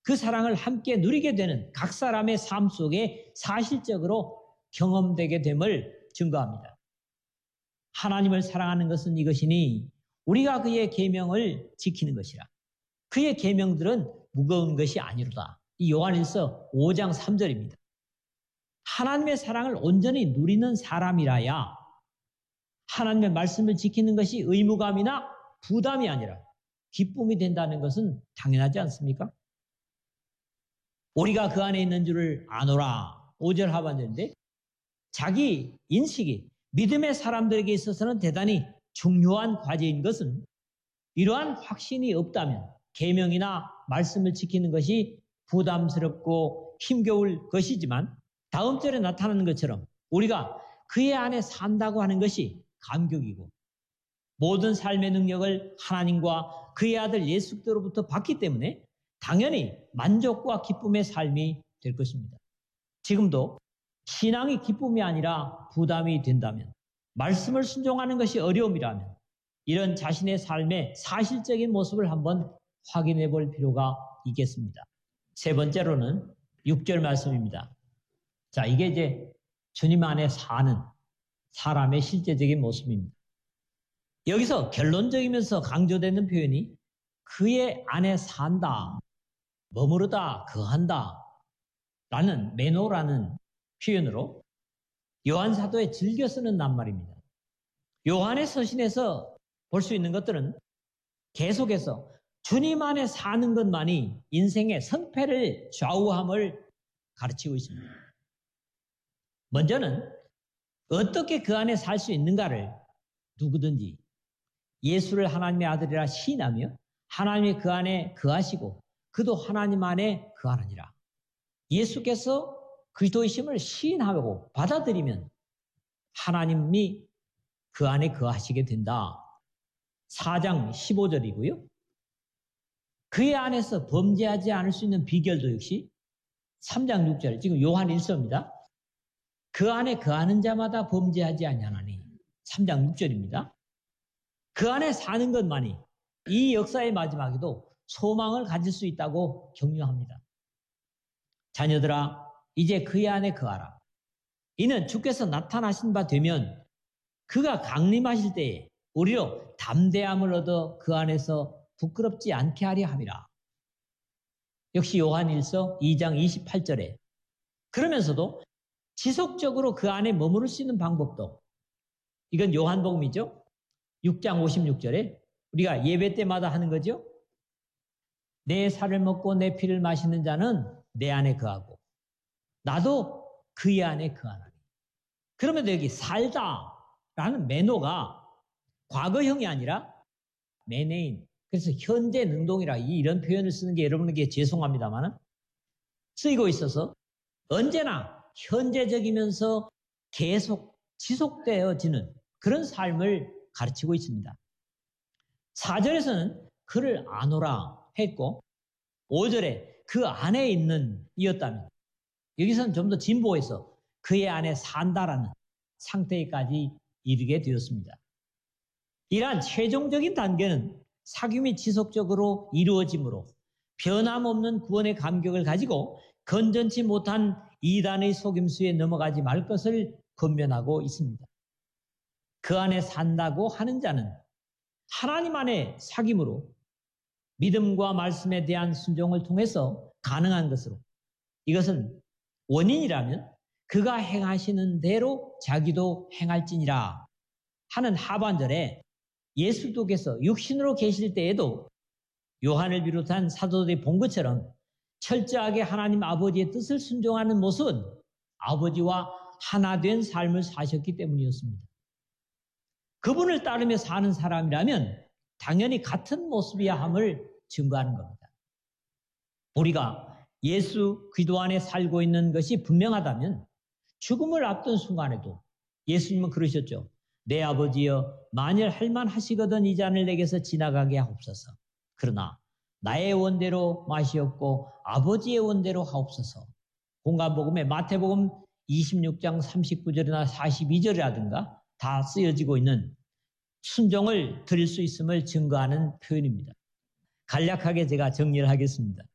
그 사랑을 함께 누리게 되는 각 사람의 삶 속에 사실적으로 경험되게 됨을 증거합니다. 하나님을 사랑하는 것은 이것이니 우리가 그의 계명을 지키는 것이라. 그의 계명들은 무거운 것이 아니로다. 이 요한일서 5장 3절입니다. 하나님의 사랑을 온전히 누리는 사람이라야 하나님의 말씀을 지키는 것이 의무감이나 부담이 아니라 기쁨이 된다는 것은 당연하지 않습니까? 우리가 그 안에 있는 줄을 아노라. 5절 하반절인데 자기 인식이 믿음의 사람들에게 있어서는 대단히 중요한 과제인 것은 이러한 확신이 없다면 계명이나 말씀을 지키는 것이 부담스럽고 힘겨울 것이지만 다음 절에 나타나는 것처럼 우리가 그의 안에 산다고 하는 것이 감격이고 모든 삶의 능력을 하나님과 그의 아들 예수 그리스도로부터 받기 때문에 당연히 만족과 기쁨의 삶이 될 것입니다. 지금도 신앙이 기쁨이 아니라 부담이 된다면 말씀을 순종하는 것이 어려움이라면 이런 자신의 삶의 사실적인 모습을 한번 확인해 볼 필요가 있겠습니다. 세 번째로는 6절 말씀입니다. 자, 이게 이제 주님 안에 사는 사람의 실제적인 모습입니다. 여기서 결론적이면서 강조되는 표현이 그의 안에 산다, 머무르다, 거한다 라는 메노라는 표현으로 요한 사도에 즐겨 쓰는 낱말입니다. 요한의 서신에서 볼 수 있는 것들은 계속해서 주님 안에 사는 것만이 인생의 성패를 좌우함을 가르치고 있습니다. 먼저는 어떻게 그 안에 살 수 있는가를 누구든지 예수를 하나님의 아들이라 시인하며 하나님이 그 안에 거하시고 그도 하나님 안에 거하느니라. 예수께서 그리스도이심을 시인하고 받아들이면 하나님이 그 안에 거하시게 된다. 4장 15절이고요. 그의 안에서 범죄하지 않을 수 있는 비결도 역시 3장 6절, 지금 요한 1서입니다. 그 안에 거하는 자마다 범죄하지 아니하나니 3장 6절입니다. 그 안에 사는 것만이 이 역사의 마지막에도 소망을 가질 수 있다고 격려합니다. 자녀들아, 이제 그의 안에 거하라. 이는 주께서 나타나신 바 되면 그가 강림하실 때에 우리로 담대함을 얻어 그 안에서 부끄럽지 않게 하려 함이라. 역시 요한일서 2장 28절에 그러면서도 지속적으로 그 안에 머무를 수 있는 방법도 이건 요한복음이죠. 6장 56절에 우리가 예배 때마다 하는 거죠. 내 살을 먹고 내 피를 마시는 자는 내 안에 거하고 나도 그의 안에 거하나니. 그러면 여기 살다라는 매노가 과거형이 아니라 매네인, 그래서 현재 능동이라 이런 표현을 쓰는 게 여러분에게 죄송합니다만 쓰이고 있어서 언제나 현재적이면서 계속 지속되어지는 그런 삶을 가르치고 있습니다. 4절에서는 그를 아노라 했고 5절에 그 안에 있는 이었다면 여기서는 좀 더 진보해서 그의 안에 산다라는 상태까지 이르게 되었습니다. 이러한 최종적인 단계는 사귐이 지속적으로 이루어지므로 변함없는 구원의 감격을 가지고 건전치 못한 이단의 속임수에 넘어가지 말 것을 권면하고 있습니다. 그 안에 산다고 하는 자는 하나님 안에 사귐으로 믿음과 말씀에 대한 순종을 통해서 가능한 것으로 이것은 원인이라면 그가 행하시는 대로 자기도 행할지니라 하는 하반절에 예수께서 육신으로 계실 때에도 요한을 비롯한 사도들이 본 것처럼 철저하게 하나님 아버지의 뜻을 순종하는 모습은 아버지와 하나 된 삶을 사셨기 때문이었습니다. 그분을 따르며 사는 사람이라면 당연히 같은 모습이야 함을 증거하는 겁니다. 우리가 예수 그리스도 안에 살고 있는 것이 분명하다면 죽음을 앞둔 순간에도 예수님은 그러셨죠. 내 아버지여 만일 할만하시거든 이 잔을 내게서 지나가게 하옵소서. 그러나 나의 원대로 마시옵고 아버지의 원대로 하옵소서. 공간복음의 마태복음 26장 39절이나 42절이라든가 다 쓰여지고 있는 순종을 드릴 수 있음을 증거하는 표현입니다. 간략하게 제가 정리를 하겠습니다.